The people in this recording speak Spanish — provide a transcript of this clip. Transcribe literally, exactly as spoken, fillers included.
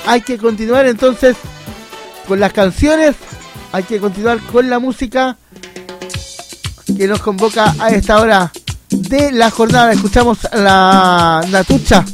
hay que continuar entonces con las canciones, hay que continuar con la música que nos convoca a esta hora de la jornada. Escuchamos la Natucha